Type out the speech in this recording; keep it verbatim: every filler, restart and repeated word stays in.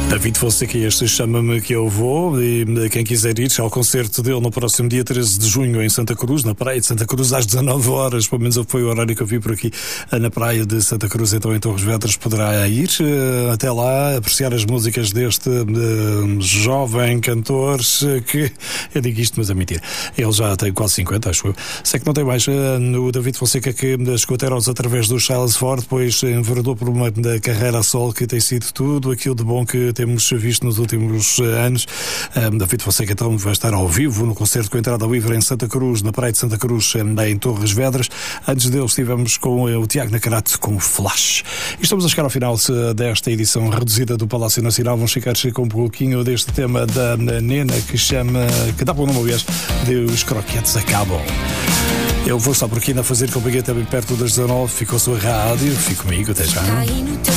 David Fonseca, este Chama-me que eu vou, e quem quiser ir ao concerto dele no próximo dia treze de junho em Santa Cruz, na praia de Santa Cruz, às dezanove horas, pelo menos foi o horário que eu vi por aqui na praia de Santa Cruz, então em Torres Vedras, poderá ir até lá, apreciar as músicas deste uh, jovem cantor que, eu digo isto, mas é mentira, ele já tem quase cinquenta, acho eu. Sei que não tem mais, uh, o David Fonseca, que chegou até aos através do Charles Ford, depois enveredou por uma da carreira a solo que tem sido tudo aquilo de bom que temos visto nos últimos anos. Um, David Fonseca então vai estar ao vivo no concerto com entrada livre em Santa Cruz, na praia de Santa Cruz, em Torres Vedras. Antes dele estivemos com o Tiago Nacarato com o Flash. E estamos a chegar ao final desta edição reduzida do Palácio Nacional. Vamos ficar com um pouquinho deste tema da Nena, que chama, que dá para o nome, aliás, de Os Croquetes Acabam. Eu vou estar por aqui a fazer companhia também perto das dezanove. Fica a sua rádio, fique comigo, até já.